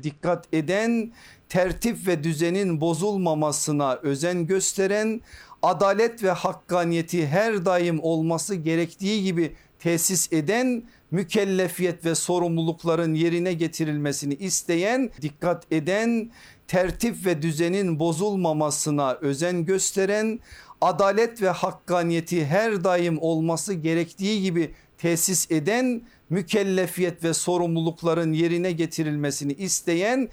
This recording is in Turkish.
dikkat eden, tertip ve düzenin bozulmamasına özen gösteren, adalet ve hakkaniyeti her daim olması gerektiği gibi tesis eden, mükellefiyet ve sorumlulukların yerine getirilmesini isteyen, dikkat eden, tertip ve düzenin bozulmamasına özen gösteren, adalet ve hakkaniyeti her daim olması gerektiği gibi tesis eden, mükellefiyet ve sorumlulukların yerine getirilmesini isteyen